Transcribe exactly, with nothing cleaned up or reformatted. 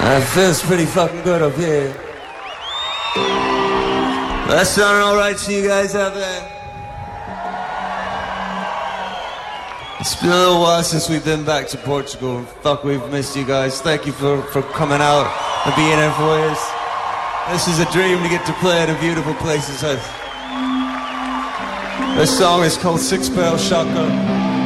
That feels pretty fucking good up here. That sounding alright to you guys out there? It's been a little while since we've been back to Portugal. Fuck, we've missed you guys. Thank you for, for coming out and being here for us. This is a dream to get to play at a beautiful place as this. This song is called Six Barrel Shotgun.